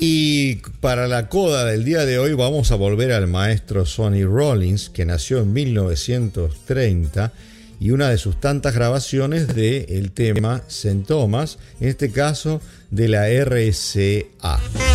Y para la coda del día de hoy vamos a volver al maestro Sonny Rollins, que nació en 1930, y una de sus tantas grabaciones del tema St. Thomas, en este caso de la RCA.